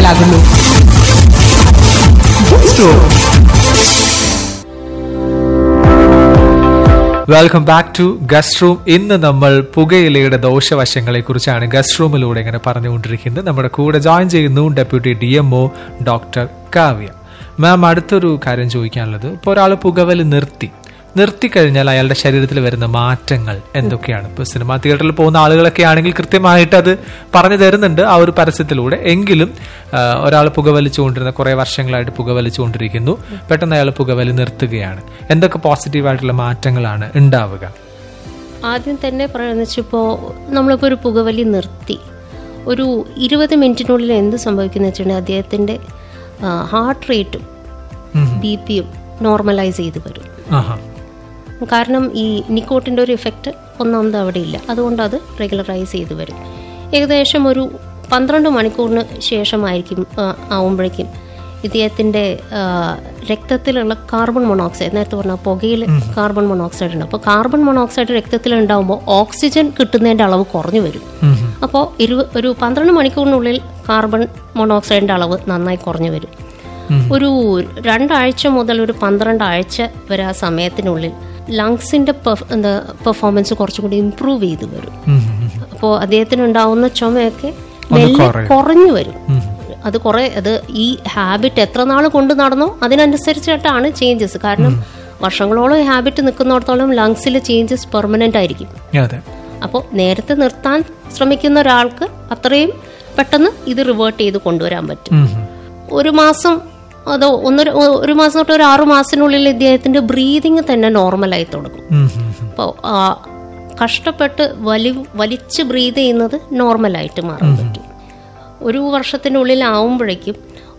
തുടർച്ചയാകുന്നു. Welcome back to guest room. ഇന്ന് നമ്മൾ പുകയിലയുടെ ദോഷവശങ്ങളെ കുറിച്ചാണ് ഗസ്റ്റ് റൂമിലൂടെ ഇങ്ങനെ പറഞ്ഞുകൊണ്ടിരിക്കുന്നത്. നമ്മുടെ കൂടെ ജോയിൻ ചെയ്യുന്നു ഡെപ്യൂട്ടി DMO ഡോക്ടർ കാവ്യ. മാം, അടുത്തൊരു കാര്യം ചോദിക്കാനുള്ളത്, ഇപ്പോൾ ഒരാൾ പുകവലി നിർത്തിക്കഴിഞ്ഞാൽ അയാളുടെ ശരീരത്തിൽ വരുന്ന മാറ്റങ്ങൾ എന്തൊക്കെയാണ്? ഇപ്പൊ സിനിമാ തിയേറ്ററിൽ പോകുന്ന ആളുകളൊക്കെ ആണെങ്കിൽ കൃത്യമായിട്ട് അത് പറഞ്ഞു തരുന്നുണ്ട് ആ ഒരു പരസ്യത്തിലൂടെ. എങ്കിലും ഒരാൾ പുകവലിച്ചുകൊണ്ടിരുന്ന കുറെ വർഷങ്ങളായിട്ട് പുകവലിച്ചുകൊണ്ടിരിക്കുന്നു, പെട്ടെന്ന് അയാൾ പുകവലി നിർത്തുകയാണ്, എന്തൊക്കെ പോസിറ്റീവായിട്ടുള്ള മാറ്റങ്ങളാണ് ഉണ്ടാവുക? ആദ്യം തന്നെ പറയുമ്പോൾ നമ്മളിപ്പോൾ ഒരു പുകവലി നിർത്തി ഒരു 20 മിനിറ്റിനുള്ളിൽ എന്ത് സംഭവിക്കുന്ന വെച്ചിട്ടുണ്ടെങ്കിൽ അദ്ദേഹത്തിൻ്റെ ഹാർട്ട് റേറ്റും BP-യും നോർമലൈസ് ചെയ്ത് വരും. കാരണം ഈ നിക്കോട്ടിൻ്റെ ഒരു ഇഫക്റ്റ് ഒന്നാമത് അവിടെ ഇല്ല, അതുകൊണ്ട് അത് റെഗുലറൈസ് ചെയ്ത് വരും. ഏകദേശം ഒരു 12 മണിക്കൂറിന് ശേഷമായിരിക്കും ആവുമ്പോഴേക്കും ഇദ്ദേഹത്തിൻ്റെ രക്തത്തിലുള്ള കാർബൺ മോണോക്സൈഡ്, നേരത്തെ പറഞ്ഞ പുകയിൽ കാർബൺ മോണോക്സൈഡ് ഉണ്ട്. അപ്പോൾ കാർബൺ മോണോക്സൈഡ് രക്തത്തിലുണ്ടാകുമ്പോൾ ഓക്സിജൻ കിട്ടുന്നതിൻ്റെ അളവ് കുറഞ്ഞു വരും. അപ്പോൾ ഒരു 12 മണിക്കൂറിനുള്ളിൽ കാർബൺ മോണോക്സൈഡിൻ്റെ അളവ് നന്നായി കുറഞ്ഞു വരും. ഒരു 2 ആഴ്ച മുതൽ ഒരു 12 ആഴ്ച വരെ ആ സമയത്തിനുള്ളിൽ ലങ്സിന്റെ പെർഫോമൻസ് കുറച്ചും കൂടി ഇംപ്രൂവ് ചെയ്ത് വരും. അപ്പോൾ അദ്ദേഹത്തിന് ഉണ്ടാവുന്ന ചുമയൊക്കെ മെല്ലെ കുറഞ്ഞു വരും. അത് ഈ ഹാബിറ്റ് എത്ര നാൾ കൊണ്ട് നടന്നോ അതിനനുസരിച്ചിട്ടാണ് ചേഞ്ചസ്. കാരണം വർഷങ്ങളോളം ഈ ഹാബിറ്റ് നിൽക്കുന്നിടത്തോളം ലങ്സിലെ ചേഞ്ചസ് പെർമനന്റ് ആയിരിക്കും. അപ്പോൾ നേരത്തെ നിർത്താൻ ശ്രമിക്കുന്ന ഒരാൾക്ക് അത്രയും പെട്ടെന്ന് ഇത് റിവേർട്ട് ചെയ്ത് കൊണ്ടുവരാൻ പറ്റും. ഒരു മാസം അതോ ഒരു മാസം തൊട്ട് ഒരു 6 മാസത്തിനുള്ളിൽ ഇദ്ദേഹത്തിന്റെ ബ്രീതിങ് തന്നെ നോർമലായി തുടങ്ങും. അപ്പോൾ കഷ്ടപ്പെട്ട് വലിച്ച് ബ്രീത് ചെയ്യുന്നത് നോർമലായിട്ട് മാറാൻ പറ്റും. ഒരു വർഷത്തിനുള്ളിലാവുമ്പോഴേക്കും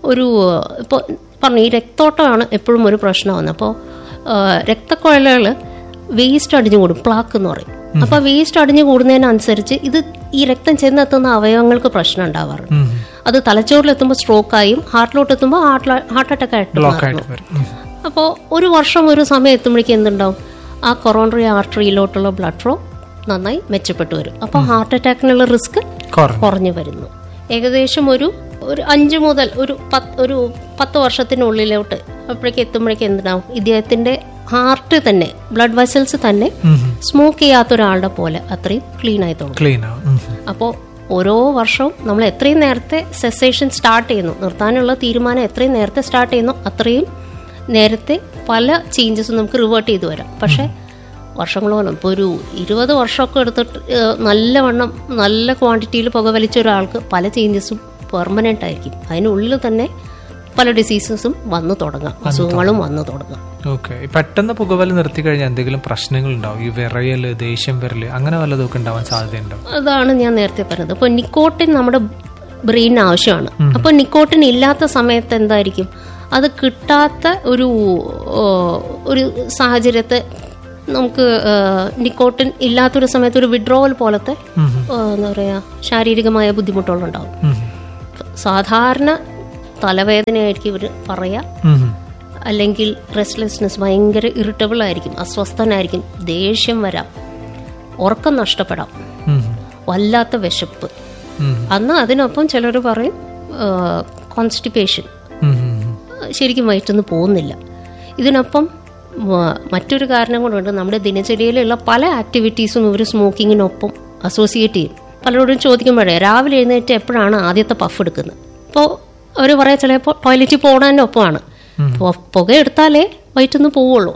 ഇപ്പോൾ പറഞ്ഞു, ഈ രക്തോട്ടമാണ് എപ്പോഴും ഒരു പ്രശ്നമാണ്. അപ്പോൾ രക്തക്കുഴലുകൾ വേസ്റ്റ് അടിഞ്ഞു കൂടും, പ്ലാക്ക് എന്ന് പറയും. അപ്പോൾ വേസ്റ്റ് അടിഞ്ഞു കൂടുന്നതിനനുസരിച്ച് ഈ രക്തം ചെന്നെത്തുന്ന അവയവങ്ങൾക്ക് പ്രശ്നം ഉണ്ടാവാറുണ്ട്. അത് തലച്ചോറിലെത്തുമ്പോൾ സ്ട്രോക്കായും ഹാർട്ടിലോട്ട് എത്തുമ്പോൾ ഹാർട്ട് അറ്റാക്ക് ആയിട്ട് മാറുന്നു. അപ്പോൾ ഒരു വർഷം ഒരു സമയം എത്തുമ്പോഴേക്കും എന്തുണ്ടാവും, ആ കൊറോണറി ആർട്ടറിയിലോട്ടുള്ള ബ്ലഡ് ഫ്ലോ നന്നായി മെച്ചപ്പെട്ടു വരും. അപ്പോൾ ഹാർട്ട് അറ്റാക്കിനുള്ള റിസ്ക് കുറഞ്ഞു വരുന്നു. ഏകദേശം ഒരു 5 മുതൽ ഒരു 10 വർഷത്തിനുള്ളിലോട്ട് അപ്പോഴേക്കും എത്തുമ്പോഴേക്കും എന്തുണ്ടാവും, ഇദ്ദേഹത്തിന്റെ ഹാർട്ട് തന്നെ, ബ്ലഡ് വെസൽസ് തന്നെ സ്മോക്ക് ചെയ്യാത്ത ഒരാളുടെ പോലെ അത്രയും ക്ലീൻ ആയി തുടങ്ങും. അപ്പോൾ ഓരോ വർഷവും നമ്മൾ എത്രയും നേരത്തെ സെസേഷൻ സ്റ്റാർട്ട് ചെയ്യുന്നു, നിർത്താനുള്ള തീരുമാനം എത്രയും നേരത്തെ സ്റ്റാർട്ട് ചെയ്യുന്നു, അത്രയും നേരത്തെ പല ചേഞ്ചസും നമുക്ക് റിവേർട്ട് ചെയ്ത് വരാം. പക്ഷെ വർഷങ്ങളോളം ഇപ്പോൾ ഒരു 20 വർഷമൊക്കെ എടുത്തിട്ട് നല്ല ക്വാണ്ടിറ്റിയിൽ പുകവലിച്ച ഒരാൾക്ക് പല ചേഞ്ചസും പെർമനന്റ് ആയിരിക്കും. അതിനുള്ളിൽ തന്നെ പല ഡിസീസസും വന്നു തുടങ്ങാം, അസുഖങ്ങളും വന്നു തുടങ്ങാം. ഓക്കെ, പെട്ടെന്ന് പുകവലി നിർത്തി കഴിഞ്ഞാൽ എന്തെങ്കിലും പ്രശ്നങ്ങൾ ഉണ്ടാവും? ഈ വിറയല്, ദേഷ്യം വരല്, അങ്ങനെ വല്ലതൊക്കെ ഉണ്ടാവാൻ സാധ്യതയുണ്ടോ? അതാണ് ഞാൻ നേരത്തെ പറഞ്ഞത്. ഇപ്പോൾ നിക്കോട്ടിൻ നമ്മുടെ ബ്രെയിനിന് ആവശ്യമാണ്. അപ്പോൾ നിക്കോട്ടിൻ ഇല്ലാത്ത സമയത്ത് എന്തായിരിക്കും, അത് കിട്ടാത്ത ഒരു സാഹചര്യത്തെ നമുക്ക് നിക്കോട്ടിൻ ഇല്ലാത്തൊരു സമയത്ത് ഒരു വിഡ്രോവൽ പോലത്തെ എന്താ പറയുക ശാരീരികമായ ബുദ്ധിമുട്ടുകളുണ്ടാവും. സാധാരണ തലവേദനയായിരിക്കും ഇവർ പറയാ, അല്ലെങ്കിൽ റെസ്റ്റ്ലെസ്നെസ്, ഭയങ്കര ഇറിറ്റബിൾ ആയിരിക്കും, അസ്വസ്ഥനായിരിക്കും, ദേഷ്യം വരാം, ഉറക്കം നഷ്ടപ്പെടാം, വല്ലാത്ത വിശപ്പ്. അന്ന് അതിനൊപ്പം ചിലർ പറയും കോൺസ്റ്റിപ്പേഷൻ, ശരിക്കും വയറ്റിന്ന് പോകുന്നില്ല. ഇതിനൊപ്പം മറ്റൊരു കാരണം കൊണ്ടുണ്ട്, നമ്മുടെ ദിനചര്യയിലുള്ള പല ആക്ടിവിറ്റീസും ഇവർ സ്മോക്കിങ്ങിനൊപ്പം അസോസിയേറ്റ് ചെയ്യും. പലരോടും ചോദിക്കുമ്പോഴേ രാവിലെ എഴുന്നേറ്റ് എപ്പോഴാണ് ആദ്യത്തെ പഫ് എടുക്കുന്നത്, ഇപ്പോൾ അവർ പറയാം ചിലപ്പോൾ ടോയ്ലറ്റിൽ പോകണതിൻ്റെ ഒപ്പമാണ്. പുക എടുത്താലേ വയറ്റിന്ന് പോവുള്ളൂ.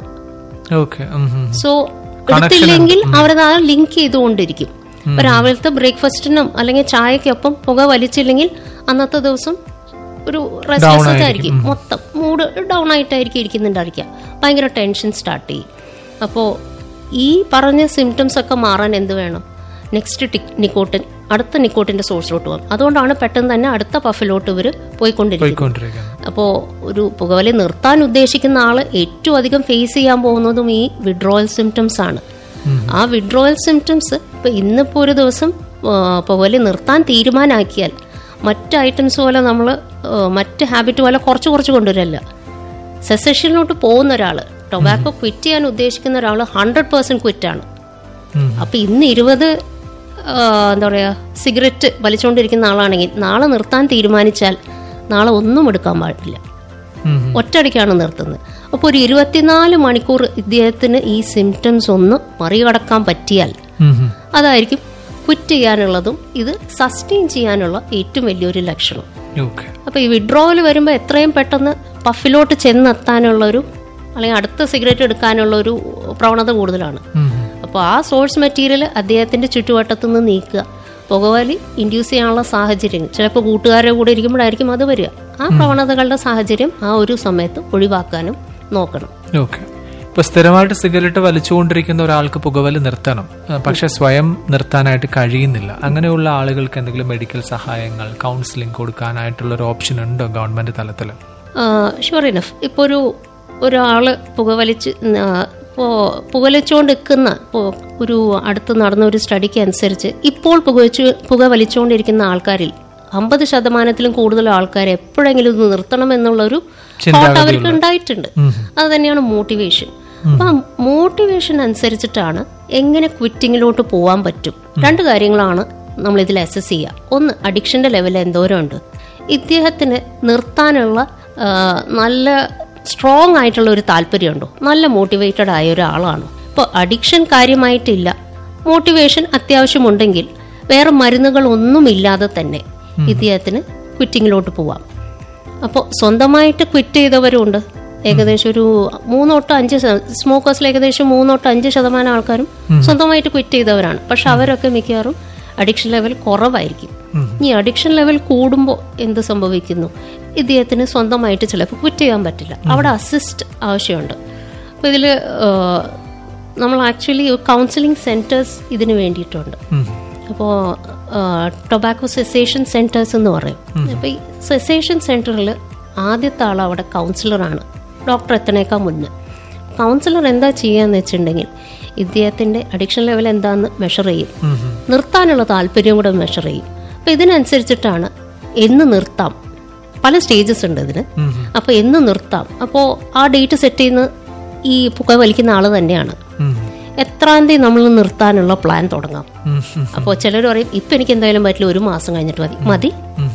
സോ എടുത്തില്ലെങ്കിൽ അവരത് ലിങ്ക് ചെയ്തുകൊണ്ടിരിക്കും. ഇപ്പൊ രാവിലത്തെ ബ്രേക്ക്ഫാസ്റ്റിനും അല്ലെങ്കിൽ ചായക്കൊപ്പം പുക വലിച്ചില്ലെങ്കിൽ അന്നത്തെ ദിവസം ഒരു റെസ്റ്റ്ലെസ് ആയിരിക്കും, മൊത്തം മൂഡ് ഡൗൺ ആയിട്ടായിരിക്കും ഇരിക്കുന്നുണ്ടായിരിക്കുക, ഭയങ്കര ടെൻഷൻ സ്റ്റാർട്ട് ചെയ്യും. അപ്പോൾ ഈ പറഞ്ഞ സിംറ്റംസ് ഒക്കെ മാറാൻ എന്ത് വേണം, നെക്സ്റ്റ് നിക്കോട്ടിൻ, അടുത്ത നിക്കോട്ടിന്റെ സോഴ്സിലോട്ട് പോകും. അതുകൊണ്ടാണ് പെട്ടെന്ന് തന്നെ അടുത്ത പഫിലോട്ട് ഇവർ പോയിക്കൊണ്ടിരിക്കുന്നത്. അപ്പോൾ ഒരു പുകവലി നിർത്താൻ ഉദ്ദേശിക്കുന്ന ആള് ഏറ്റവും അധികം ഫേസ് ചെയ്യാൻ പോകുന്നതും ഈ വിഡ്രോവൽ സിംറ്റംസ് ആണ്. ആ വിഡ്രോവൽ സിംറ്റംസ് ഇപ്പൊ ഇന്നിപ്പോ ഒരു ദിവസം പുകവലി നിർത്താൻ തീരുമാനാക്കിയാൽ മറ്റ് ഐറ്റംസ് പോലെ നമ്മൾ മറ്റ് ഹാബിറ്റ് പോലെ കുറച്ച് കൊണ്ടുവരല്ല. സെസഷനിലോട്ട് പോകുന്ന ഒരാൾ, ടൊബാക്കോ ക്വിറ്റ് ചെയ്യാൻ ഉദ്ദേശിക്കുന്ന ഒരാൾ 100% ക്വിറ്റാണ്. അപ്പൊ ഇന്ന് 20 എന്താ പറയുക സിഗരറ്റ് വലിച്ചുകൊണ്ടിരിക്കുന്ന ആളാണെങ്കിൽ നാളെ നിർത്താൻ തീരുമാനിച്ചാൽ നാളെ ഒന്നും എടുക്കാൻ പാടില്ല, ഒറ്റയടിക്കാണ് നിർത്തുന്നത്. അപ്പോൾ ഒരു 24 മണിക്കൂർ ഇദ്ദേഹത്തിന് ഈ സിംറ്റംസ് ഒന്ന് മറികടക്കാൻ പറ്റിയാൽ അതായിരിക്കും ക്വിറ്റ് ചെയ്യാനുള്ളതും ഇത് സസ്റ്റെയിൻ ചെയ്യാനുള്ള ഏറ്റവും വലിയൊരു ലക്ഷണം. അപ്പോൾ ഈ വിഡ്രോവൽ വരുമ്പോൾ എത്രയും പെട്ടെന്ന് പഫിലോട്ട് ചെന്നെത്താനുള്ളൊരു അല്ലെങ്കിൽ അടുത്ത സിഗരറ്റ് എടുക്കാനുള്ള ഒരു പ്രവണത കൂടുതലാണ്. അപ്പോൾ ആ സോഴ്സ് മെറ്റീരിയൽ അദ്ദേഹത്തിന്റെ ചുറ്റുവട്ടത്തു നിന്ന് നീക്കുക. പുകവലി ഇൻഡ്യൂസ് ചെയ്യാനുള്ള സാഹചര്യം ചിലപ്പോൾ കൂട്ടുകാരുടെ കൂടെ ഇരിക്കുമ്പോഴായിരിക്കും അത് വരിക. ആ പ്രവണതകളുടെ സാഹചര്യം ആ ഒരു സമയത്ത് ഒഴിവാക്കാനും നോക്കണം. ഇപ്പൊ സ്ഥിരമായിട്ട് സിഗരറ്റ് വലിച്ചുകൊണ്ടിരിക്കുന്ന ഒരാൾക്ക് പുകവലി നിർത്തണം, പക്ഷെ സ്വയം നിർത്താനായിട്ട് കഴിയുന്നില്ല. അങ്ങനെയുള്ള ആളുകൾക്ക് എന്തെങ്കിലും മെഡിക്കൽ സഹായങ്ങൾ, കൗൺസിലിംഗ് കൊടുക്കാനായിട്ടുള്ള ഒരു ഓപ്ഷൻ ഉണ്ടോ ഗവൺമെന്റ് തലത്തിൽ? Sure enough. ഇപ്പോൾ ഒരാള് പുകവലിച്ചുകൊണ്ട് നിൽക്കുന്ന ഒരു അടുത്ത് നടന്ന ഒരു സ്റ്റഡിക്ക് അനുസരിച്ച് ഇപ്പോൾ പുകവലിച്ചുകൊണ്ടിരിക്കുന്ന ആൾക്കാരിൽ 50% കൂടുതൽ ആൾക്കാർ എപ്പോഴെങ്കിലും ഇത് നിർത്തണം എന്നുള്ളൊരു തോട്ട് അവർക്ക് ഉണ്ടായിട്ടുണ്ട്. അത് തന്നെയാണ് മോട്ടിവേഷൻ. അപ്പൊ മോട്ടിവേഷൻ അനുസരിച്ചിട്ടാണ് എങ്ങനെ ക്വിറ്റിങ്ങിലോട്ട് പോകാൻ പറ്റും. 2 കാര്യങ്ങളാണ് നമ്മൾ ഇതിൽ അസസ് ചെയ്യുക. ഒന്ന്, അഡിക്ഷന്റെ ലെവൽ എന്തോരം ഉണ്ട്, ഇദ്ദേഹത്തിന് നിർത്താനുള്ള നല്ല സ്ട്രോങ് ആയിട്ടുള്ള ഒരു താല്പര്യമുണ്ടോ, നല്ല മോട്ടിവേറ്റഡ് ആയ ഒരാളാണോ. ഇപ്പോൾ അഡിക്ഷൻ കാര്യമായിട്ടില്ല, മോട്ടിവേഷൻ അത്യാവശ്യമുണ്ടെങ്കിൽ വേറെ മരുന്നുകളൊന്നുമില്ലാതെ തന്നെ ഇദ്ദേഹത്തിന് ക്വിറ്റിങ്ങിലോട്ട് പോവാം. അപ്പോൾ സ്വന്തമായിട്ട് ക്വിറ്റ് ചെയ്തവരുണ്ട്. ഏകദേശം ഒരു 3-5 സ്മോക്കേഴ്സിൽ ഏകദേശം 3-5% ആൾക്കാരും സ്വന്തമായിട്ട് ക്വിറ്റ് ചെയ്തവരാണ്. പക്ഷെ അവരൊക്കെ മിക്കവാറും അഡിക്ഷൻ ലെവൽ കുറവായിരിക്കും. ഈ അഡിക്ഷൻ ലെവൽ കൂടുമ്പോൾ എന്ത് സംഭവിക്കുന്നു, ഇദ്ദേഹത്തിന് സ്വന്തമായിട്ട് ചിലപ്പോൾ ക്വിറ്റ് ചെയ്യാൻ പറ്റില്ല, അവിടെ അസിസ്റ്റ് ആവശ്യമുണ്ട്. അപ്പോൾ ഇതിൽ നമ്മൾ ആക്ച്വലി കൗൺസിലിംഗ് സെന്റേഴ്സ് ഇതിന് വേണ്ടിയിട്ടുണ്ട്. അപ്പോൾ ടൊബാക്കോ സെസേഷൻ സെന്റേഴ്സ് എന്ന് പറയും. അപ്പോൾ ഈ സെസേഷൻ സെന്ററിൽ ആദ്യത്തെ ആൾ അവിടെ കൗൺസിലറാണ്, ഡോക്ടർ എത്തണേക്കാൾ മുന്നേ. കൗൺസിലർ എന്താ ചെയ്യാന്ന് വെച്ചിട്ടുണ്ടെങ്കിൽ ഇദ്ദേഹത്തിന്റെ അഡിക്ഷൻ ലെവൽ എന്താന്ന് മെഷർ ചെയ്യും, നിർത്താനുള്ള താല്പര്യം കൂടെ മെഷർ ചെയ്യും. അപ്പൊ ഇതിനനുസരിച്ചിട്ടാണ് എന്ന് നിർത്താം. പല സ്റ്റേജസ് ഉണ്ട് ഇതിന്. അപ്പൊ എന്ന് നിർത്താം, അപ്പോ ആ ഡേറ്റ് സെറ്റ് ചെയ്യുന്ന ഈ പുക വലിക്കുന്ന ആള് തന്നെയാണ്. എത്രാം തീയതി നമ്മൾ നിർത്താനുള്ള പ്ലാൻ തുടങ്ങാം. അപ്പോൾ ചിലർ പറയും ഇപ്പൊ എനിക്ക് എന്തായാലും പറ്റില്ല, 1 മാസം കഴിഞ്ഞിട്ട് മതി.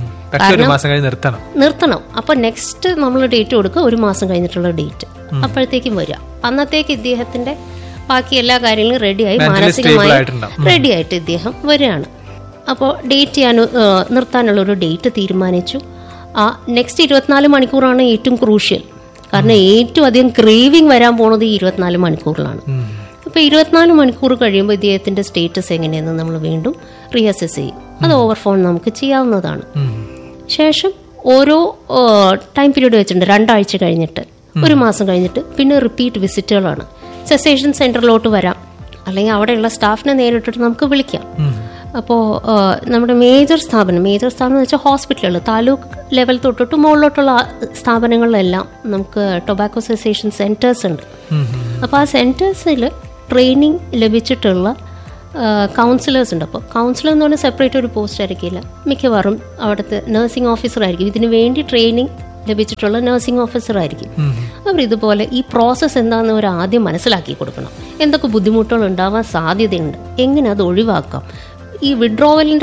നിർത്തണം. അപ്പൊ നെക്സ്റ്റ് നമ്മൾ ഡേറ്റ് കൊടുക്കുക, 1 മാസം കഴിഞ്ഞിട്ടുള്ള ഡേറ്റ്. അപ്പോഴത്തേക്കും വരിക. അന്നത്തേക്ക് ഇദ്ദേഹത്തിന്റെ ബാക്കി എല്ലാ കാര്യങ്ങളും റെഡിയായി, മാനസികമായി റെഡിയായിട്ട് ഇദ്ദേഹം വരികയാണ്. അപ്പോൾ നിർത്താനുള്ള ഒരു ഡേറ്റ് തീരുമാനിച്ചു. ആ നെക്സ്റ്റ് 24 മണിക്കൂറാണ് ഏറ്റവും ക്രൂഷ്യൽ. കാരണം ഏറ്റവും അധികം ക്രേവിംഗ് വരാൻ പോണത് ഈ 24 മണിക്കൂറിലാണ്. അപ്പോൾ 24 മണിക്കൂർ കഴിയുമ്പോൾ ഇദ്ദേഹത്തിന്റെ സ്റ്റേറ്റസ് എങ്ങനെയെന്ന് നമ്മൾ വീണ്ടും റീഅസസ് ചെയ്യും. അത് ഓവർ ഫോൺ നമുക്ക് ചെയ്യാവുന്നതാണ്. ശേഷം ഓരോ ടൈം പീരീഡ് വെച്ചിട്ടുണ്ട്. 2 ആഴ്ച കഴിഞ്ഞിട്ട്, 1 മാസം കഴിഞ്ഞിട്ട്, പിന്നെ റിപ്പീറ്റ് വിസിറ്റുകളാണ്. സെസേഷൻ സെന്ററിലോട്ട് വരാം, അല്ലെങ്കിൽ അവിടെയുള്ള സ്റ്റാഫിനെ നേരിട്ടിട്ട് നമുക്ക് വിളിക്കാം. അപ്പോൾ നമ്മുടെ മേജർ സ്ഥാപനം എന്ന് വെച്ചാൽ ഹോസ്പിറ്റലുകൾ, താലൂക്ക് ലെവൽ തൊട്ടിട്ട് മുകളിലോട്ടുള്ള സ്ഥാപനങ്ങളിലെല്ലാം നമുക്ക് ടൊബാക്കോ സെസേഷൻ സെന്റേഴ്സ് ഉണ്ട്. അപ്പോൾ ആ സെന്റേഴ്സിൽ ട്രെയിനിങ് ലഭിച്ചിട്ടുള്ള കൗൺസിലേഴ്സ് ഉണ്ട്. അപ്പോൾ കൗൺസിലർ എന്ന് പറഞ്ഞാൽ സെപ്പറേറ്റ് ഒരു പോസ്റ്റ് ആയിരിക്കില്ല, മിക്കവാറും അവിടുത്തെ നഴ്സിംഗ് ഓഫീസർ ആയിരിക്കും. ഇതിനു വേണ്ടി ട്രെയിനിങ് ലഭിച്ചിട്ടുള്ള നഴ്സിംഗ് ഓഫീസർ ആയിരിക്കും. അവർ ഇതുപോലെ ഈ പ്രോസസ്സ് എന്താണെന്ന് അവർ ആദ്യം മനസ്സിലാക്കി കൊടുക്കണം. എന്തൊക്കെ ബുദ്ധിമുട്ടുകൾ ഉണ്ടാവാൻ സാധ്യതയുണ്ട്, എങ്ങനെ അത് ഒഴിവാക്കാം. ഈ വിഡ്രോവലിന്റെ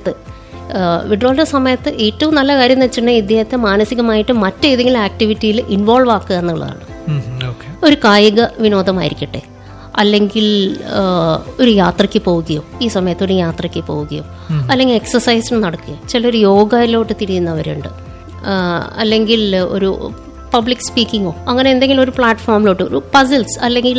സമയത്ത് ഏറ്റവും നല്ല കാര്യം എന്ന് വെച്ചിട്ടുണ്ടെങ്കിൽ ഇദ്ദേഹത്തെ മാനസികമായിട്ട് മറ്റേതെങ്കിലും ആക്ടിവിറ്റിയിൽ ഇൻവോൾവ് ആക്കുക എന്നുള്ളതാണ്. ഒരു കായിക വിനോദമായിരിക്കട്ടെ, അല്ലെങ്കിൽ ഒരു യാത്രയ്ക്ക് പോവുകയോ, ഈ സമയത്ത് ഒരു യാത്രയ്ക്ക് പോവുകയോ, അല്ലെങ്കിൽ എക്സസൈസിന് നടക്കുകയോ. ചിലർ യോഗയിലോട്ട് തിരിയുന്നവരുണ്ട്, അല്ലെങ്കിൽ ഒരു പബ്ലിക് സ്പീക്കിങ്ങോ അങ്ങനെ എന്തെങ്കിലും ഒരു പ്ലാറ്റ്ഫോമിലോട്ട്, ഒരു പസിൽസ്, അല്ലെങ്കിൽ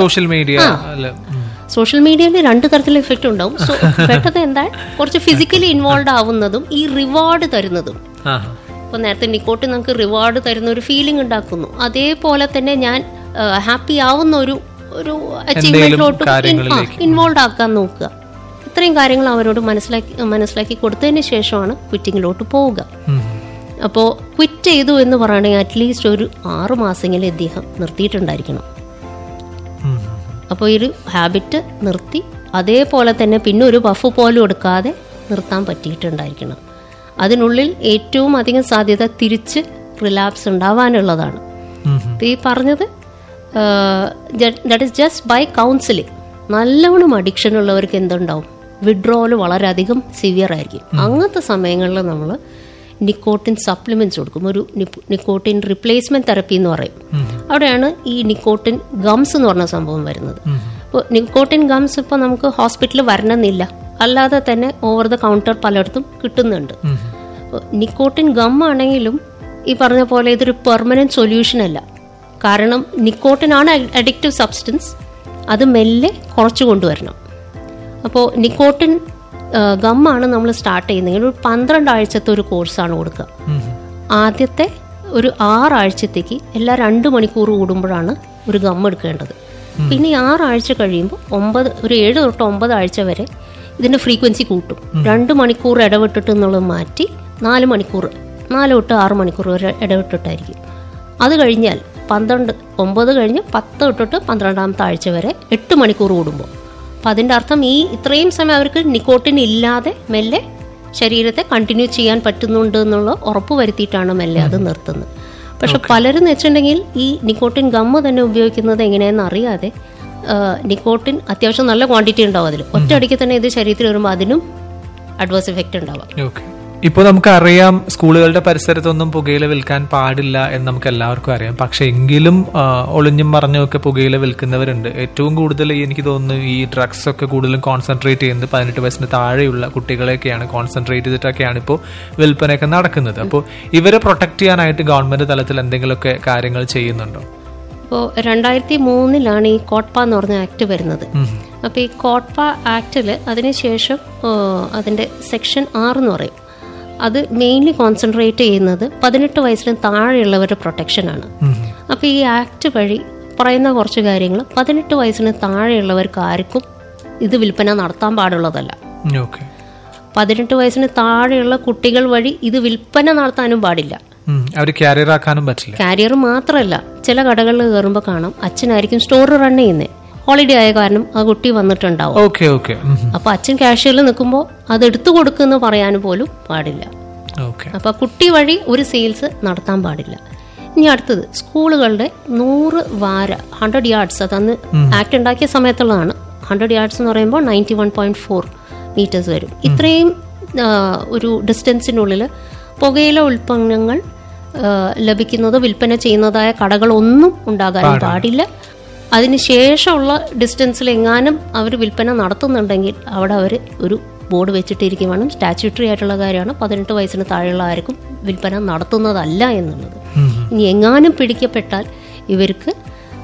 സോഷ്യൽ മീഡിയയിൽ 2 തരത്തിലുള്ള എഫക്റ്റ് ഉണ്ടാവും. സോ പെട്ടെന്ന് എന്താ കുറച്ച് ഫിസിക്കലി ഇൻവോൾവ് ആവുന്നതും ഈ റിവാർഡ് തരുന്നതും. ഇപ്പൊ നേരത്തെ നിക്കോട്ടിൻ നമുക്ക് റിവാർഡ് തരുന്ന ഒരു ഫീലിംഗ് ഉണ്ടാക്കുന്നു, അതേപോലെ തന്നെ ഞാൻ ഹാപ്പി ആവുന്ന ഒരു അച്ചീവ്മെന്റിലോട്ടും ഇൻവോൾവ് ആക്കാൻ നോക്കുക. ഇത്രയും കാര്യങ്ങൾ അവരോട് മനസ്സിലാക്കി കൊടുത്തതിന് ശേഷമാണ് ക്വിറ്റിങ്ങിലോട്ട് പോവുക. അപ്പോൾ ക്വിറ്റ് ചെയ്തു എന്ന് പറയുകയാണെങ്കിൽ അറ്റ്ലീസ്റ്റ് ഒരു 6 മാസമെങ്കിലും ഇദ്ദേഹം നിർത്തിയിട്ടുണ്ടായിരിക്കണം. അപ്പോൾ ഈ ഒരു ഹാബിറ്റ് നിർത്തി, അതേപോലെ തന്നെ പിന്നെ ഒരു പഫ് പോലും എടുക്കാതെ നിർത്താൻ പറ്റിയിട്ടുണ്ടായിരിക്കണം. അതിനുള്ളിൽ ഏറ്റവും അധികം സാധ്യത തിരിച്ച് റിലാപ്സ് ഉണ്ടാവാനുള്ളതാണ്. ഈ പറഞ്ഞത് that is just by counselling. നല്ലവണ്ണം അഡിക്ഷൻ ഉള്ളവർക്ക് എന്തുണ്ടാവും, വിഡ്രോവൽ വളരെയധികം സിവിയർ ആയിരിക്കും. അങ്ങനത്തെ സമയങ്ങളിൽ നമ്മൾ നിക്കോട്ടിൻ സപ്ലിമെന്റ്സ് കൊടുക്കും. ഒരു നിക്കോട്ടിൻ റിപ്ലേസ്മെന്റ് തെറപ്പി എന്ന് പറയും. അവിടെയാണ് ഈ നിക്കോട്ടിൻ ഗംസ് എന്ന് പറഞ്ഞ സംഭവം വരുന്നത്. ഇപ്പോൾ നിക്കോട്ടിൻ ഗംസ് ഇപ്പോൾ നമുക്ക് ഹോസ്പിറ്റലിൽ വരണമെന്നില്ല, അല്ലാതെ തന്നെ ഓവർ ദ കൗണ്ടർ പലയിടത്തും കിട്ടുന്നുണ്ട്. നിക്കോട്ടിൻ ഗം ആണെങ്കിലും ഈ പറഞ്ഞ പോലെ ഇതൊരു പെർമനന്റ് സൊല്യൂഷൻ അല്ല. കാരണം നിക്കോട്ടിനാണ് അഡിക്റ്റീവ് സബ്സ്റ്റൻസ്, അത് മെല്ലെ കുറച്ച് കൊണ്ടുവരണം. അപ്പോൾ നിക്കോട്ടിൻ ഗമ്മാണ് നമ്മൾ സ്റ്റാർട്ട് ചെയ്യുന്നതെങ്കിൽ ഒരു 12 ആഴ്ചത്തെ ഒരു കോഴ്സാണ് കൊടുക്കുക. ആദ്യത്തെ ഒരു 6 ആഴ്ചത്തേക്ക് എല്ലാ 2 മണിക്കൂർ കൂടുമ്പോഴാണ് ഒരു ഗം എടുക്കേണ്ടത്. പിന്നെ 6 ആഴ്ച കഴിയുമ്പോൾ ഒരു 7 തൊട്ട് 9 ആഴ്ച വരെ ഇതിന്റെ ഫ്രീക്വൻസി കൂട്ടും. 2 മണിക്കൂർ ഇടവിട്ടിട്ട് എന്നുള്ളത് മാറ്റി 4 മണിക്കൂർ, 4 തൊട്ട് 6 മണിക്കൂർ വരെ ഇടവിട്ടിട്ടായിരിക്കും. അത് കഴിഞ്ഞാൽ 9 കഴിഞ്ഞ് 10 തൊട്ടിട്ട് 12ാമത്തെ ആഴ്ച വരെ 8 മണിക്കൂർ കൂടുമ്പോൾ. അപ്പം അതിൻ്റെ അർത്ഥം ഈ ഇത്രയും സമയം അവർക്ക് നിക്കോട്ടിൻ ഇല്ലാതെ മെല്ലെ ശരീരത്തെ കണ്ടിന്യൂ ചെയ്യാൻ പറ്റുന്നുണ്ട് എന്നുള്ള ഉറപ്പ് വരുത്തിയിട്ടാണ് മെല്ലെ അത് നിർത്തുന്നത്. പക്ഷെ പലരും വെച്ചിട്ടുണ്ടെങ്കിൽ ഈ നിക്കോട്ടിൻ ഗമ്മ് തന്നെ ഉപയോഗിക്കുന്നത് എങ്ങനെയാണെന്ന് അറിയാതെ നിക്കോട്ടിൻ അത്യാവശ്യം നല്ല ക്വാണ്ടിറ്റി ഉണ്ടാവും. അതിൽ ഒറ്റയടിക്ക് തന്നെ ഇത് ശരീരത്തിൽ വരുമ്പോൾ അതിനും അഡ്വേഴ്സ് എഫക്റ്റ് ഉണ്ടാവാം. ഇപ്പോൾ നമുക്കറിയാം സ്കൂളുകളുടെ പരിസരത്തൊന്നും പുകയില വിൽക്കാൻ പാടില്ല എന്ന് നമുക്ക് എല്ലാവർക്കും അറിയാം. പക്ഷെ എങ്കിലും ഒളിഞ്ഞും മറിഞ്ഞുമൊക്കെ പുകയില വിൽക്കുന്നവരുണ്ട്. ഏറ്റവും കൂടുതൽ എനിക്ക് തോന്നുന്നു ഈ ഡ്രഗ്സ് ഒക്കെ കൂടുതലും കോൺസെൻട്രേറ്റ് ചെയ്യുന്നത് 18 വയസ്സിന് താഴെയുള്ള കുട്ടികളെയൊക്കെയാണ് കോൺസെൻട്രേറ്റ് ചെയ്തിട്ടൊക്കെയാണ് ഇപ്പോൾ വിൽപ്പനയൊക്കെ നടക്കുന്നത്. അപ്പോൾ ഇവരെ പ്രൊട്ടക്ട് ചെയ്യാനായിട്ട് ഗവൺമെന്റ് തലത്തിൽ എന്തെങ്കിലുമൊക്കെ കാര്യങ്ങൾ ചെയ്യുന്നുണ്ടോ? ഇപ്പോൾ 2003 ഈ കോട്ട്പ എന്ന് പറഞ്ഞ ആക്ട് വരുന്നത്. അപ്പോൾ ഈ കോട്ട്പ ആക്ടിൽ അതിനുശേഷം അതിന്റെ സെക്ഷൻ 6 എന്ന് പറയും. അത് മെയിൻലി കോൺസെൻട്രേറ്റ് ചെയ്യുന്നത് 18 വയസ്സിന് താഴെയുള്ളവരുടെ പ്രൊട്ടക്ഷനാണ്. അപ്പോൾ ഈ ആക്ട് വഴി പറയുന്ന കുറച്ച് കാര്യങ്ങൾ 18 വയസ്സിന് താഴെയുള്ളവർക്ക് ആർക്കും ഇത് വിൽപ്പന നടത്താൻ പാടുള്ളതല്ല. 18 വയസ്സിന് താഴെയുള്ള കുട്ടികൾ വഴി ഇത് വിൽപ്പന നടത്താനും പാടില്ല. ക്യാരിയർ ആക്കാനും പറ്റില്ല. ക്യാരിയർ മാത്രമല്ല, ചില കടകളിൽ കയറുമ്പോൾ കാണാം അച്ഛനായിരിക്കും സ്റ്റോർ റൺ ചെയ്യുന്നത്. ഹോളിഡേ ആയ കാരണം ആ കുട്ടി വന്നിട്ടുണ്ടാവും. അപ്പൊ അച്ഛൻ കാഷ്യറിൽ നിൽക്കുമ്പോൾ അത് എടുത്തു കൊടുക്കുന്നു പറയാൻ പോലും പാടില്ല. അപ്പൊ കുട്ടി വഴി ഒരു സെയിൽസ് നടത്താൻ പാടില്ല. ഇനി അടുത്തത് സ്കൂളുകളുടെ 100 വാര 100 യാർഡ്സ്, അതന്ന് ആക്ട് ഉണ്ടാക്കിയ സമയത്തുള്ളതാണ്. 100 യാർഡ്സ് എന്ന് പറയുമ്പോൾ 91.4 മീറ്റേഴ്സ് വരും. ഇത്രയും ഒരു ഡിസ്റ്റൻസിനുള്ളിൽ പുകയില ഉൽപ്പന്നങ്ങൾ ലഭിക്കുന്നതോ വിൽപ്പന ചെയ്യുന്നതായ കടകളൊന്നും ഉണ്ടാകാൻ പാടില്ല. അതിനുശേഷമുള്ള ഡിസ്റ്റൻസിൽ എങ്ങാനും അവർ വിൽപ്പന നടത്തുന്നുണ്ടെങ്കിൽ അവിടെ അവർ ഒരു ബോർഡ് വെച്ചിട്ടിരിക്കും വേണം. സ്റ്റാച്യൂട്ടറി ആയിട്ടുള്ള കാര്യമാണ് 18 വയസ്സിന് താഴെയുള്ള ആർക്കും വിൽപ്പന നടത്തുന്നതല്ല എന്നുള്ളത്. ഇനി എങ്ങാനും പിടിക്കപ്പെട്ടാൽ ഇവർക്ക്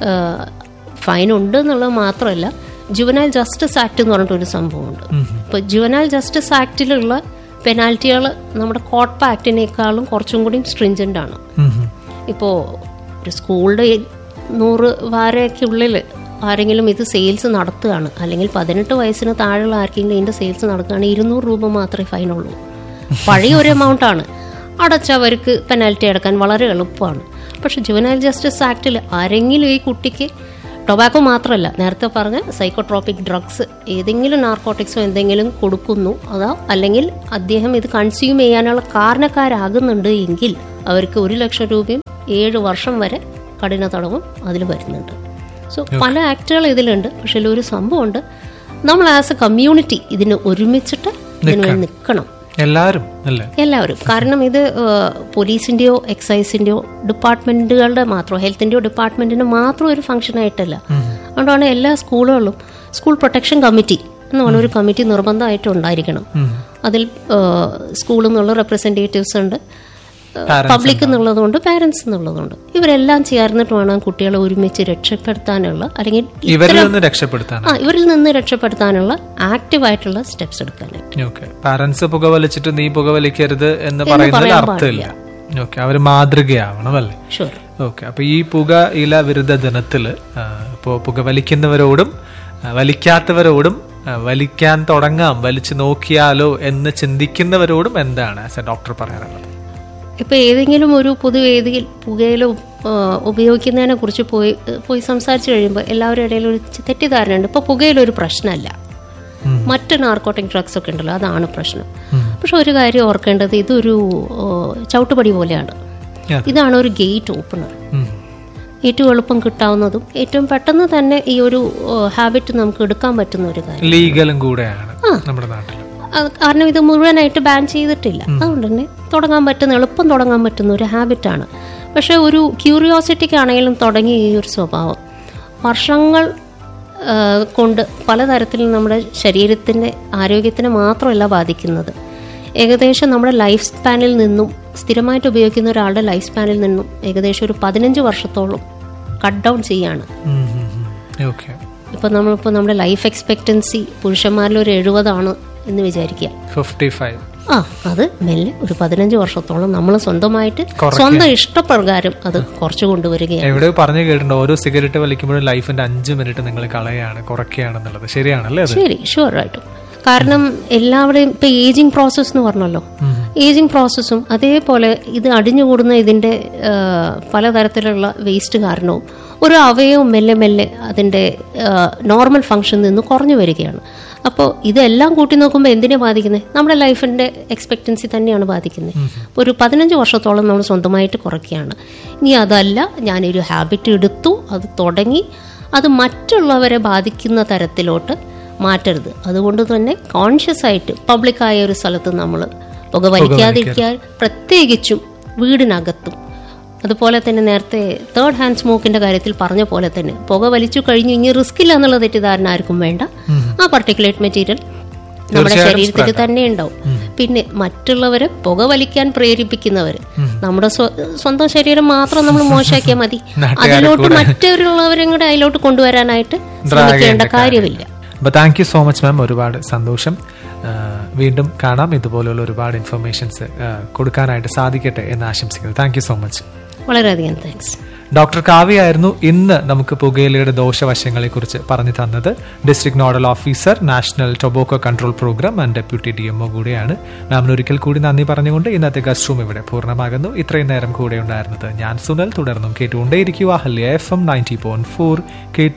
ഫൈൻ ഉണ്ട് എന്നുള്ളത് മാത്രമല്ല, ജുവനൈൽ ജസ്റ്റിസ് ആക്ട് എന്ന് പറഞ്ഞിട്ടൊരു സംഭവമുണ്ട്. ഇപ്പോൾ ജുവനൈൽ ജസ്റ്റിസ് ആക്ടിലുള്ള പെനാൽറ്റികൾ നമ്മുടെ കോട്ട്പ ആക്ടിനേക്കാളും കുറച്ചും കൂടി സ്ട്രിഞ്ചൻ്റ് ആണ്. ഇപ്പോൾ ഒരു സ്കൂളിൻ്റെ 100 വാരയ്ക്കുള്ളിൽ ആരെങ്കിലും ഇത് സെയിൽസ് നടത്തുകയാണ്, അല്ലെങ്കിൽ 18 വയസ്സിന് താഴെയുള്ള ആർക്കെങ്കിലും ഇതിൻ്റെ സെയിൽസ് നടത്തുകയാണെങ്കിൽ 200 രൂപ മാത്രമേ ഫൈനുള്ളൂ. പഴയ ഒരു എമൗണ്ടാണ്. അടച്ചവർക്ക് പെനാൽറ്റി അടക്കാൻ വളരെ എളുപ്പമാണ്. പക്ഷെ ജുവനൈൽ ജസ്റ്റിസ് ആക്ടിൽ ആരെങ്കിലും ഈ കുട്ടിക്ക് ടൊബാക്കോ മാത്രമല്ല, നേരത്തെ പറഞ്ഞ സൈക്കോട്രോപിക് ഡ്രഗ്സ് ഏതെങ്കിലും നാർക്കോട്ടിക്സോ എന്തെങ്കിലും കൊടുക്കുന്നു, അതോ അല്ലെങ്കിൽ അദ്ദേഹം ഇത് കൺസ്യൂം ചെയ്യാനുള്ള കാരണക്കാരാകുന്നുണ്ട് എങ്കിൽ അവർക്ക് 1 ലക്ഷം രൂപയും 7 വർഷം വരെ കഠിന തടവും അതിൽ വരുന്നുണ്ട്. സോ പല ആക്ടുകൾ ഇതിലുണ്ട്. പക്ഷെ ഒരു സംഭവമുണ്ട്, നമ്മൾ ആസ് എ കമ്മ്യൂണിറ്റി ഇതിന് ഒരുമിച്ചിട്ട് ഇതിന് നിൽക്കണം എല്ലാവരും. കാരണം ഇത് പോലീസിന്റെയോ എക്സൈസിന്റെയോ ഡിപ്പാർട്ട്മെന്റുകളുടെ മാത്രമോ ഹെൽത്തിന്റെയോ ഡിപ്പാർട്ട്മെന്റിന് മാത്രം ഒരു ഫംഗ്ഷൻ ആയിട്ടല്ല. അതുകൊണ്ടാണ് എല്ലാ സ്കൂളുകളിലും സ്കൂൾ പ്രൊട്ടക്ഷൻ കമ്മിറ്റി എന്ന് പറഞ്ഞ ഒരു കമ്മിറ്റി നിർബന്ധമായിട്ടും ഉണ്ടായിരിക്കണം. അതിൽ സ്കൂളിൽ നിന്നുള്ള റെപ്രസെന്റേറ്റീവ്സ് ഉണ്ട്, പബ്ലിക് എന്നുള്ളതുകൊണ്ട്, പാരന്റ്സ് എന്നുള്ളതുകൊണ്ട്, ഇവരെല്ലാം ചേർന്നിട്ട് വേണം കുട്ടികളെ ഒരുമിച്ച് രക്ഷപ്പെടുത്താനുള്ള, അല്ലെങ്കിൽ ഇവരിൽ നിന്ന് രക്ഷപ്പെടുത്താനുള്ള ആക്റ്റീവായിട്ടുള്ള സ്റ്റെപ്സ് എടുക്കാനായിട്ട്. പാരന്റ്സ് പുകവലിച്ചിട്ട് നീ പുകവലിക്കരുത് എന്ന് പറയുന്നതിൽ അർത്ഥമില്ല. അവര് മാതൃകയാവണം അല്ലേ? അപ്പൊ ഈ പുകയില വിരുദ്ധ ദിനത്തില് ഇപ്പോ പുകവലിക്കുന്നവരോടും വലിക്കാത്തവരോടും വലിക്കാൻ തുടങ്ങാം, വലിച്ചു നോക്കിയാലോ എന്ന് ചിന്തിക്കുന്നവരോടും എന്താണ് ആസ് എ ഡോക്ടർ പറയാനുള്ളത്? ഇപ്പൊ ഏതെങ്കിലും ഒരു പൊതുവേദിയിൽ പുകയില ഉപയോഗിക്കുന്നതിനെ കുറിച്ച് പോയി സംസാരിച്ചു കഴിയുമ്പോൾ എല്ലാവരുടെ ഇടയിൽ ഒരു തെറ്റിദ്ധാരണയുണ്ട്. ഇപ്പൊ പുകയില ഒരു പ്രശ്നമല്ല, മറ്റ് നാർക്കോട്ടിക് ഡ്രഗ്സ് ഒക്കെ ഉണ്ടല്ലോ അതാണ് പ്രശ്നം. പക്ഷെ ഒരു കാര്യം ഓർക്കേണ്ടത്, ഇതൊരു ചവിട്ടുപടി പോലെയാണ്. ഇതാണ് ഒരു ഗേറ്റ് ഓപ്പണർ. ഏറ്റവും എളുപ്പം കിട്ടാവുന്നതും ഏറ്റവും പെട്ടെന്ന് തന്നെ ഈ ഒരു ഹാബിറ്റ് നമുക്ക് എടുക്കാൻ പറ്റുന്ന ഒരു കാര്യം, ലീഗലും കൂടെയാണ് നമ്മുടെ നാട്ടിൽ. കാരണം ഇത് മുഴുവനായിട്ട് ബാൻ ചെയ്തിട്ടില്ല. അതുകൊണ്ട് തന്നെ എളുപ്പം തുടങ്ങാൻ പറ്റുന്ന ഒരു ഹാബിറ്റാണ്. പക്ഷെ ഒരു ക്യൂരിയോസിറ്റിക്കാണെങ്കിലും തുടങ്ങിയ ഈ ഒരു സ്വഭാവം വർഷങ്ങൾ കൊണ്ട് പലതരത്തിൽ നമ്മുടെ ശരീരത്തിൻ്റെ ആരോഗ്യത്തിനെ മാത്രമല്ല ബാധിക്കുന്നത്, ഏകദേശം നമ്മുടെ ലൈഫ് സ്പാനിൽ നിന്നും, സ്ഥിരമായിട്ട് ഉപയോഗിക്കുന്ന ഒരാളുടെ ലൈഫ് സ്പാനിൽ നിന്നും ഏകദേശം ഒരു 15 വർഷത്തോളം കട്ട് ഡൗൺ ചെയ്യാണ്. ഇപ്പം നമ്മുടെ ലൈഫ് എക്സ്പെക്റ്റൻസി പുരുഷന്മാരിൽ ഒരു 70 എന്ന് വിചാരിക്കുക. 55. അത് മെല്ലെ ഒരു 15 വർഷത്തോളം നമ്മൾ സ്വന്തമായിട്ട് സ്വന്തം ഇഷ്ടപ്രകാരം അത് കുറച്ചു കൊണ്ടുവരികയാണ്. എവിടെ പറഞ്ഞു കേട്ടിട്ടുണ്ട്, ഓരോ സിഗരറ്റ് വലിക്കുമ്പോഴും ലൈഫിന്റെ 5 മിനിറ്റ് നിങ്ങൾ കളയാണ്, കുറയ്ക്കുകയാണെന്നുള്ളത്. ശരിയാണല്ലേ? ശരി, ഷുവറായിട്ടും. കാരണം എല്ലാവരുടെയും ഇപ്പൊ ഏജിങ് പ്രോസസ് എന്ന് പറഞ്ഞല്ലോ, ഏജിങ് പ്രോസസ്സും അതേപോലെ ഇത് അടിഞ്ഞുകൂടുന്ന ഇതിന്റെ പലതരത്തിലുള്ള വേസ്റ്റ് കാരണവും ഒരു അവയവും മെല്ലെ മെല്ലെ അതിന്റെ നോർമൽ ഫംഗ്ഷനിൽ നിന്ന് കുറഞ്ഞു വരികയാണ്. അപ്പോൾ ഇതെല്ലാം കൂട്ടി നോക്കുമ്പോൾ എന്തിനെ ബാധിക്കുന്നത്? നമ്മുടെ ലൈഫിന്റെ എക്സ്പെക്റ്റൻസി തന്നെയാണ് ബാധിക്കുന്നത്. അപ്പോൾ ഒരു 15 വർഷത്തോളം നമ്മൾ സ്വന്തമായിട്ട് കുറയ്ക്കുകയാണ്. ഇനി അതല്ല, ഞാനൊരു ഹാബിറ്റ് എടുത്തു, അത് തുടങ്ങി, അത് മറ്റുള്ളവരെ ബാധിക്കുന്ന തരത്തിലോട്ട് മാറ്റരുത്. അതുകൊണ്ട് തന്നെ കോൺഷ്യസ് ആയിട്ട് പബ്ലിക്കായ ഒരു സ്ഥലത്ത് നമ്മൾ പുകവലിക്കാതിരിക്കാൻ, പ്രത്യേകിച്ചും വീടിനകത്തും. അതുപോലെ തന്നെ നേരത്തെ തേർഡ് ഹാൻഡ് സ്മോക്കിന്റെ കാര്യത്തിൽ പറഞ്ഞ പോലെ തന്നെ പുക വലിച്ചു കഴിഞ്ഞു ഇനി റിസ്ക് ഇല്ല എന്നുള്ള തെറ്റിദ്ധാരണ ആർക്കും വേണ്ട. ആ പർട്ടിക്കുലേറ്റ് മെറ്റീരിയൽ നമ്മുടെ ശരീരത്തിൽ തന്നെ ഉണ്ടാവും. പിന്നെ മറ്റുള്ളവരെ പുക വലിക്കാൻ പ്രേരിപ്പിക്കുന്നവര്, നമ്മുടെ സ്വന്തം ശരീരം മാത്രം നമ്മൾ മോശമാക്കിയാൽ മതി, അതിലോട്ട് മറ്റുള്ളവരും കൂടെ അതിലോട്ട് കൊണ്ടുവരാനായിട്ട് ശ്രമിക്കേണ്ട കാര്യമില്ല. Thank you so much ma'am, ഒരുപാട് സന്തോഷം. വീണ്ടും കാണാം. ഇതുപോലുള്ള ഒരുപാട് ഇൻഫർമേഷൻസ് കൊടുക്കാനായിട്ട് സാധിക്കട്ടെ എന്ന് ആശംസിക്കുന്നു. Thank you so much. വളരെയധികം താങ്ക്സ്. ഡോക്ടർ കാവ്യ ആയിരുന്നു ഇന്ന് നമുക്ക് പുകയിലയുടെ ദോഷവശങ്ങളെ കുറിച്ച് പറഞ്ഞു തന്നത്. District nodal officer, national tobacco control programme and deputy DMO കൂടിയാണ്. മാമിന് ഒരിക്കൽ കൂടി നന്ദി പറഞ്ഞുകൊണ്ട് ഇന്നത്തെ ഗസ്റ്റ് റൂം ഇവിടെ പൂർണ്ണമാകുന്നു. ഇത്രയും നേരം കൂടെ ഉണ്ടായിരുന്നത് ഞാൻ സുനൽ. തുടർന്നും കേട്ടുകൊണ്ടേയിരിക്കുക അഹല്യ FM 90.4 കേട്ട്